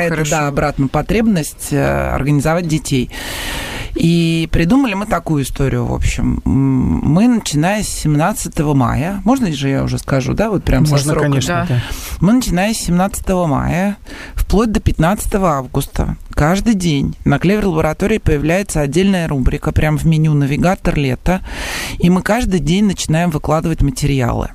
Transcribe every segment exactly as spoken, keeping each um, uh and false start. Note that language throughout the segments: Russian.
какая-то, да, обратно потребность организовать детей. И придумали мы такую историю, в общем. Мы, начиная с семнадцатого мая, можно же я уже скажу, да, вот прям можно, со сроком? Конечно, да. Мы, начиная с семнадцатого мая, вплоть до пятнадцатого августа, каждый день на Клевер Лаборатории появляется отдельная рубрика, прям в меню «Навигатор лета», и мы каждый день начинаем выкладывать материалы.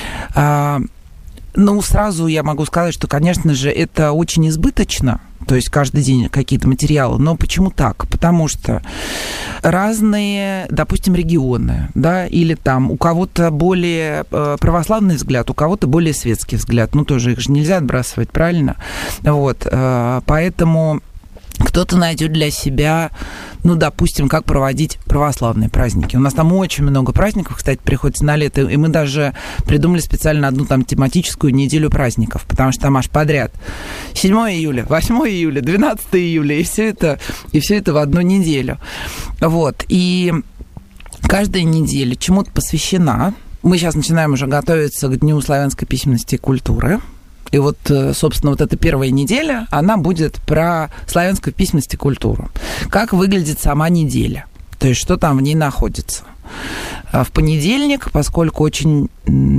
Ну, сразу я могу сказать, что, конечно же, это очень избыточно, то есть каждый день какие-то материалы. Но почему так? Потому что разные, допустим, регионы, да, или там у кого-то более православный взгляд, у кого-то более светский взгляд. Ну, тоже их же нельзя отбрасывать, правильно? Вот, поэтому кто-то найдет для себя, ну, допустим, как проводить православные праздники. У нас там очень много праздников, кстати, приходится на лето, и мы даже придумали специально одну там тематическую неделю праздников, потому что там аж подряд седьмое июля, восьмое июля, двенадцатое июля, и все это, и все это в одну неделю. Вот, и каждая неделя чему-то посвящена. Мы сейчас начинаем уже готовиться к Дню славянской письменности и культуры. И вот, собственно, вот эта первая неделя, она будет про славянскую письменность и культуру. Как выглядит сама неделя, то есть что там в ней находится. В понедельник, поскольку очень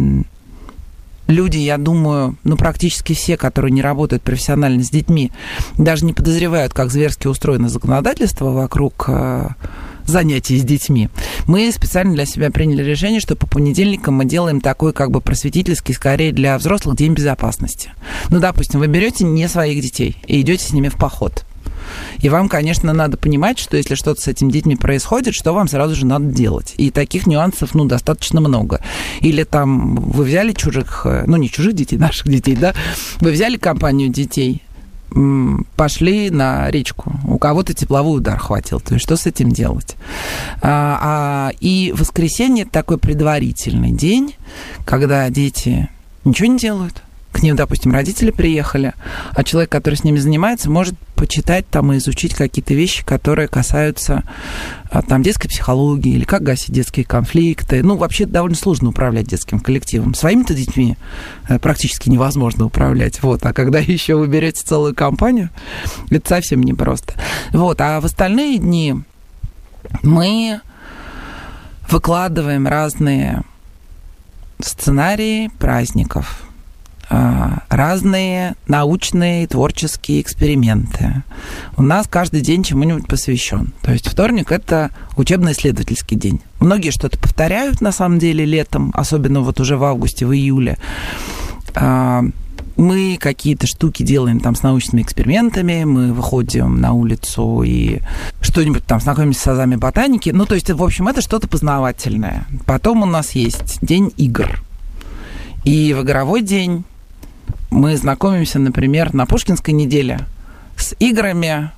люди, я думаю, ну, практически все, которые не работают профессионально с детьми, даже не подозревают, как зверски устроено законодательство вокруг занятий с детьми, мы специально для себя приняли решение, что по понедельникам мы делаем такой как бы просветительский, скорее для взрослых, день безопасности. Ну, допустим, вы берете не своих детей и идете с ними в поход. И вам, конечно, надо понимать, что если что-то с этими детьми происходит, что вам сразу же надо делать. И таких нюансов, ну, достаточно много. Или там вы взяли чужих, ну, не чужих детей, наших детей, да, вы взяли компанию детей, пошли на речку, у кого-то тепловой удар хватил, то есть что с этим делать? А, а, и воскресенье – такой предварительный день, когда дети ничего не делают, к ним, допустим, родители приехали, а человек, который с ними занимается, может почитать там и изучить какие-то вещи, которые касаются там детской психологии или как гасить детские конфликты. Ну, вообще довольно сложно управлять детским коллективом. Своими-то детьми практически невозможно управлять. Вот. А когда еще вы берете целую компанию, это совсем непросто. Вот. А в остальные дни мы выкладываем разные сценарии праздников, разные научные творческие эксперименты. У нас каждый день чему-нибудь посвящен. То есть вторник – это учебно-исследовательский день. Многие что-то повторяют, на самом деле, летом, особенно вот уже в августе, в июле. Мы какие-то штуки делаем там с научными экспериментами, мы выходим на улицу и что-нибудь там знакомимся с азами ботаники. Ну, то есть, в общем, это что-то познавательное. Потом у нас есть день игр. И в игровой день мы знакомимся, например, на Пушкинской неделе с играми,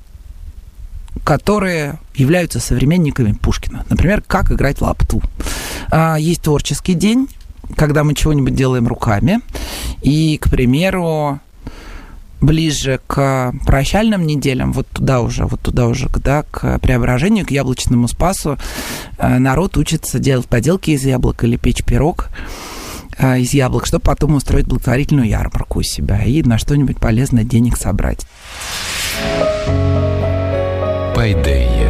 которые являются современниками Пушкина. Например, как играть в лапту. Есть творческий день, когда мы чего-нибудь делаем руками. И, к примеру, ближе к прощальным неделям, вот туда уже, вот туда уже, да, к Преображению, к Яблочному Спасу, народ учится делать поделки из яблок или печь пирог из яблок, чтобы потом устроить благотворительную ярмарку у себя и на что-нибудь полезное денег собрать. Пайдея.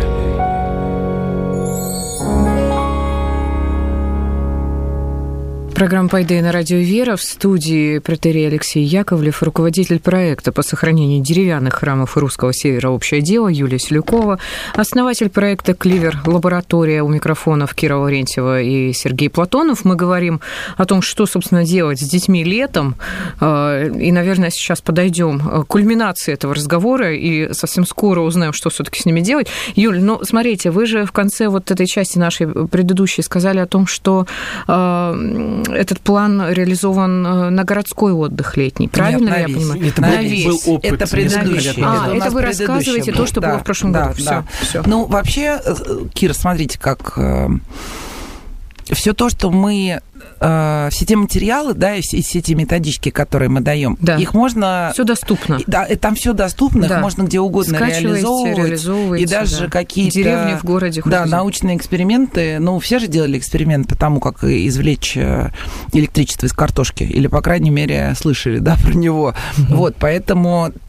Программа «Пайдея» на радио «Вера». В студии протоиерей Алексей Яковлев, руководитель проекта по сохранению деревянных храмов Русского Севера «Общее дело» Юлия Селюкова, основатель проекта «Клевер Лаборатория», у микрофонов Кира Лаврентьева и Сергей Платонов. Мы говорим о том, что, собственно, делать с детьми летом. И, наверное, сейчас подойдем к кульминации этого разговора и совсем скоро узнаем, что все-таки с ними делать. Юль, ну, смотрите, вы же в конце вот этой части нашей предыдущей сказали о том, что этот план реализован на городской отдых летний, правильно Нет, я весь. понимаю? Это на был, весь. был опыт. Это предыдущий. А, это, это вы рассказываете был. то, что да, было в прошлом да, году. Да. Всё, всё. Ну, вообще, Кира, смотрите, как все то, что мы все те материалы, да, и все, все те методички, которые мы даем, да. их можно... Все доступно. Да, там все доступно, да. их можно где угодно реализовывать. реализовывать. И даже да. какие-то... Деревни в городе. Да, научные эксперименты. Ну, все же делали эксперимент по тому, как извлечь электричество из картошки. Или, по крайней мере, слышали, да, про него. Mm-hmm. Вот, поэтому